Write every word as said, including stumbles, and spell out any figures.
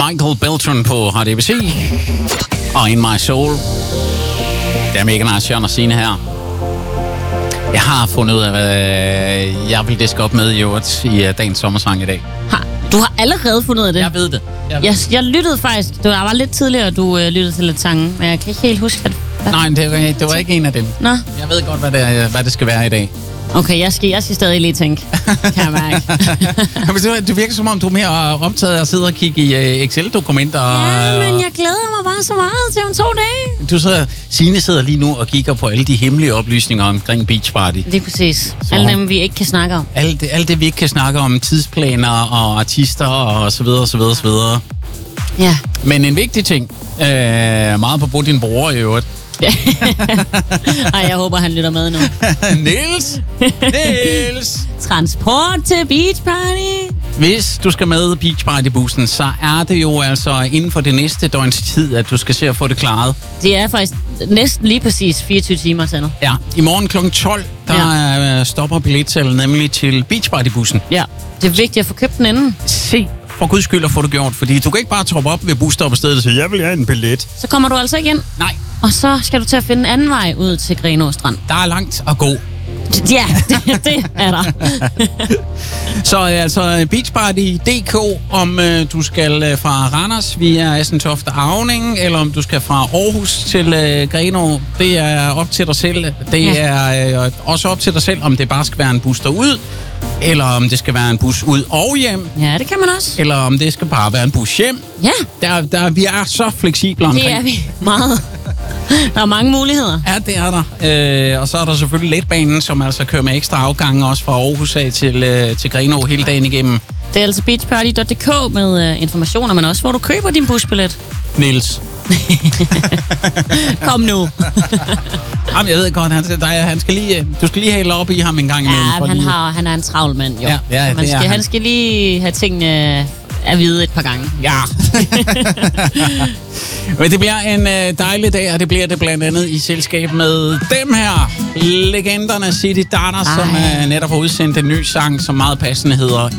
Michael Beltran på R D B C og In My Soul. Det er mega nice, Jørgen og Signe her. Jeg har fundet ud af, hvad jeg vil diske op med i øvrigt i dagens sommersang i dag. Ha, du har allerede fundet ud af det? Jeg ved det. Jeg, ved jeg, jeg lyttede faktisk, det var lidt tidligere, du øh, lyttede til lidt sange, men jeg kan ikke helt huske, hvad... Nej, det var, det var ikke en af dem. Nå. Jeg ved godt, hvad det, hvad det skal være i dag. Okay, jeg skal, jeg skal stadig lige tænke, kan jeg mærke. Du virker som om, du er mere optaget af at sidde og kigge i Excel-dokumenter. Ja, men jeg glæder mig bare så meget til om to dage. Du sidder, Signe sidder lige nu og kigger på alle de hemmelige oplysninger omkring Beach Party. Det er præcis. Så alle dem, vi ikke kan snakke om. Alt det, alt det, vi ikke kan snakke om, tidsplaner og artister og så videre, så videre, så videre. Ja. Men en vigtig ting, øh, meget på din bror i øvrigt. Ej, jeg håber, han lytter med nu. Niels! Niels! Transport til Beach Party! Hvis du skal med Beach Party-bussen, så er det jo altså inden for det næste døgns tid, at du skal se at få det klaret. Det er faktisk næsten lige præcis fireogtyve timer til nu. Ja, i morgen klokken tolv, der ja. stopper billetsalget nemlig til Beach Party-bussen. Ja, det er vigtigt at få købt den inden. Se, for guds skyld at få det gjort, fordi du kan ikke bare troppe op ved busstoppestedet og sige, jeg vil have en billet. Så kommer du altså ikke ind. Nej. Og så skal du til at finde en anden vej ud til Grenaa Strand. Der er langt at gå. Ja, det, det er der. Så altså Beach Party punktum d k, om øh, du skal øh, fra Randers via Assentoft og Auning, eller om du skal fra Aarhus til øh, Grenaa, det er op til dig selv. Det ja. er øh, også op til dig selv, om det bare skal være en bus derud, eller om det skal være en bus ud og hjem. Ja, det kan man også. Eller om det skal bare være en bus hjem. Ja. Der, der, vi er så fleksible omkring. Det er vi meget. Der er mange muligheder. Ja, det er der. Øh, og så er der selvfølgelig letbanen, som altså kører med ekstra afgange også fra Aarhus af til, øh, til Grenaa hele dagen igennem. Det er altså beach party punktum d k med øh, informationer, men også hvor du køber din busbillet. Niels. Kom nu. Jamen, jeg ved godt, han, der, han skal lige, du skal lige hælde op i ham en gang imellem. Ja, han, har, han er en travl mand, jo. Ja, ja, man det skal, er han. han skal lige have tingene at vide et par gange. Ja. Men det bliver en øh, dejlig dag, og det bliver det blandt andet i selskab med dem her. Legenderne City Dana, som øh, netop har udsendt en ny sang, som meget passende hedder